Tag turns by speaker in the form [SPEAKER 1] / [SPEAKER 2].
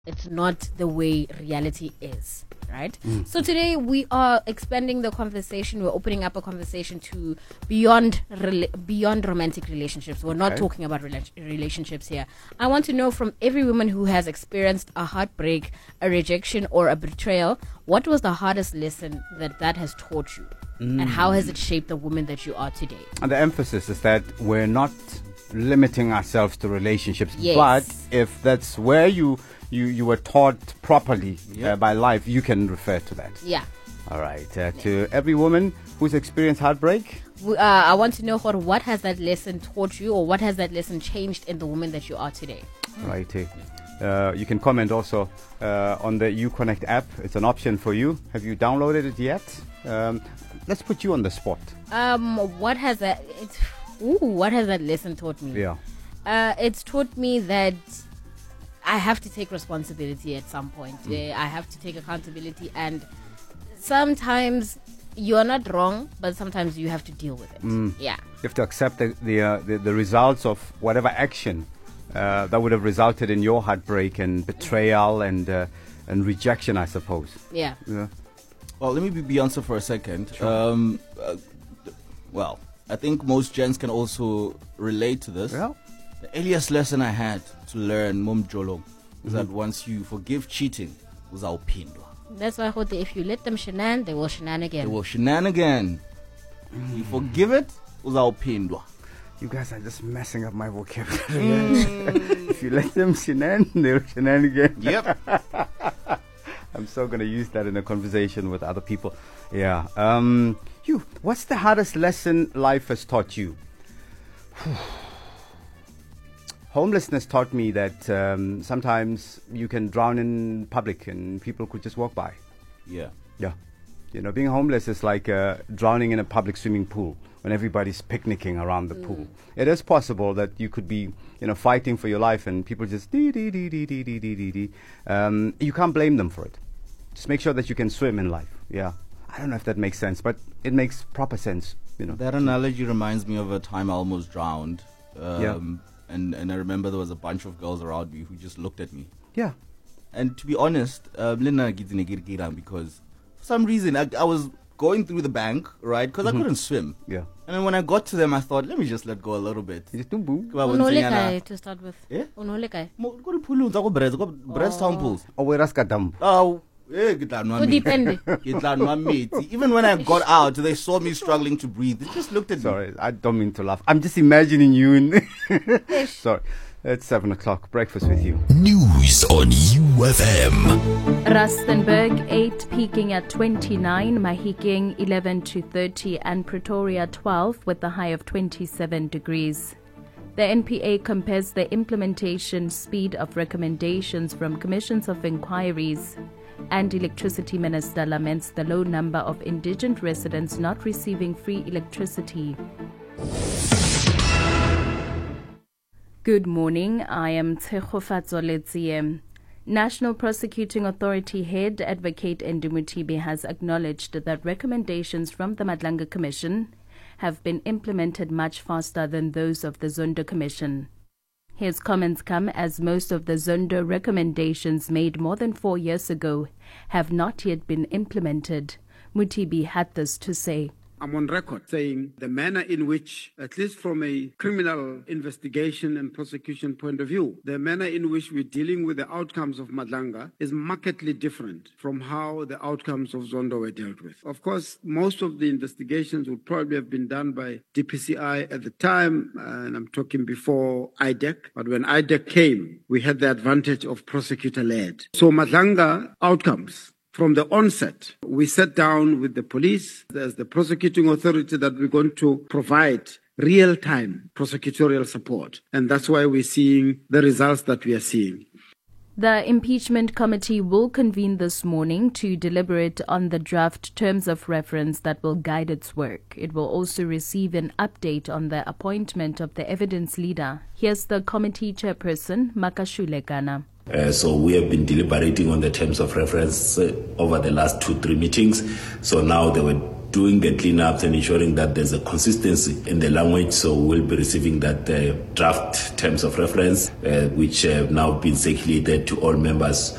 [SPEAKER 1] It's not the way reality is, right? So today we are expanding the conversation. We're opening up a conversation to beyond romantic relationships. We're not talking about relationships here. I want to know from every woman who has experienced a heartbreak, a rejection, or a betrayal, what was the hardest lesson that has taught you? And how has it shaped the woman that you are today?
[SPEAKER 2] And the emphasis is that we're not limiting ourselves to relationships.
[SPEAKER 1] Yes.
[SPEAKER 2] But if that's where you were taught properly by life, you can refer to that.
[SPEAKER 1] Yeah.
[SPEAKER 2] All right. To every woman who's experienced heartbreak,
[SPEAKER 1] I want to know what has that lesson taught you, or what has that lesson changed in the woman that you are today?
[SPEAKER 2] right. You can comment also on the UConnect app. It's an option for you. Have you downloaded it yet? Let's put you on the spot.
[SPEAKER 1] What has that lesson taught me?
[SPEAKER 2] Yeah.
[SPEAKER 1] It's taught me that I have to take responsibility at some point. I have to take accountability, and sometimes you are not wrong, but sometimes you have to deal with it. Yeah.
[SPEAKER 2] You have to accept the results of whatever action that would have resulted in your heartbreak and betrayal and rejection, I suppose.
[SPEAKER 1] Yeah.
[SPEAKER 3] Well, let me be Beyonce for a second. Sure. Well, I think most gents can also relate to this.
[SPEAKER 2] Yeah.
[SPEAKER 3] The earliest lesson I had to learn, Mom Jolo, is that once you forgive cheating, uzawuphindwa.
[SPEAKER 1] That's why I thought that if you let them shenan, they will shenan again.
[SPEAKER 3] They will shenan again. You forgive it, uzawuphindwa.
[SPEAKER 2] You guys are just messing up my vocabulary. If you let them shenan, they'll shenan again.
[SPEAKER 3] Yep.
[SPEAKER 2] I'm so going to use that in a conversation with other people. Yeah. What's the hardest lesson life has taught you? Homelessness taught me that sometimes you can drown in public and people could just walk by.
[SPEAKER 3] Yeah.
[SPEAKER 2] Yeah. Being homeless is like drowning in a public swimming pool when everybody's picnicking around the pool. It is possible that you could be, fighting for your life and people just you can't blame them for it. Just make sure that you can swim in life. Yeah. I don't know if that makes sense, but it makes proper sense.
[SPEAKER 3] That analogy reminds me of a time I almost drowned. And I remember there was a bunch of girls around me who just looked at me.
[SPEAKER 2] Yeah.
[SPEAKER 3] And to be honest, because for some reason I was going through the bank, right? Because I couldn't swim.
[SPEAKER 2] Yeah.
[SPEAKER 3] And then when I got to them, I thought, let me just let go a little bit.
[SPEAKER 1] Unolekai to start with.
[SPEAKER 3] Yeah?
[SPEAKER 1] Unolekai.
[SPEAKER 3] Go to pools, go breast town pools.
[SPEAKER 2] Oh, where is Kadam?
[SPEAKER 3] Oh,
[SPEAKER 1] Depende.
[SPEAKER 3] even when I got out, they saw me struggling to breathe. They just looked at me.
[SPEAKER 2] Sorry, I don't mean to laugh. I'm just imagining you in... Sorry. It's 7 o'clock. Breakfast with you.
[SPEAKER 4] News on UFM.
[SPEAKER 5] Rustenburg 8 peaking at 29, Mahikeng 11 to 30, and Pretoria 12 with the high of 27 degrees. The NPA compares the implementation speed of recommendations from commissions of inquiries, and Electricity Minister laments the low number of indigent residents not receiving free electricity. Good morning, I am Tshegofatso Letsie. National Prosecuting Authority Head Advocate Ndumutibe has acknowledged that recommendations from the Madlanga Commission have been implemented much faster than those of the Zondo Commission. His comments come as most of the Zondo recommendations made more than 4 years ago have not yet been implemented. Mutibi had this to say.
[SPEAKER 6] I'm on record saying the manner in which, at least from a criminal investigation and prosecution point of view, the manner in which we're dealing with the outcomes of Madlanga is markedly different from how the outcomes of Zondo were dealt with. Of course, most of the investigations would probably have been done by DPCI at the time, and I'm talking before IDEC. But when IDEC came, we had the advantage of prosecutor-led. So Madlanga outcomes. From the onset, we sat down with the police as the prosecuting authority that we're going to provide real-time prosecutorial support. And that's why we're seeing the results that we are seeing.
[SPEAKER 5] The impeachment committee will convene this morning to deliberate on the draft terms of reference that will guide its work. It will also receive an update on the appointment of the evidence leader. Here's the committee chairperson, Makashule Gana.
[SPEAKER 7] So we have been deliberating on the terms of reference over the last 2-3 meetings. So now they were doing the cleanups and ensuring that there's a consistency in the language. So we'll be receiving that draft terms of reference, which have now been circulated to all members